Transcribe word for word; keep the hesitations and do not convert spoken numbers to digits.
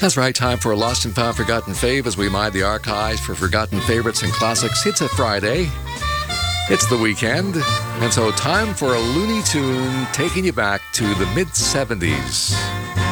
That's right, time for a Lost and Found Forgotten Fave as we mine the archives for forgotten favorites and classics. It's a Friday. It's the weekend. And so time for a Looney Tune taking you back to the mid-seventies.